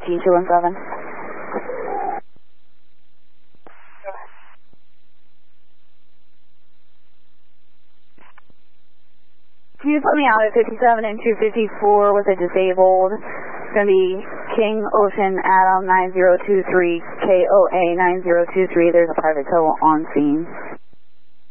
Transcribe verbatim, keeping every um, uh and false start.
T two one seven. Can you put me out at fifty-seven and two fifty-four with a disabled? It's going to be King Ocean Adam nine zero two three, K O A nine zero two three. There's a private tow on scene.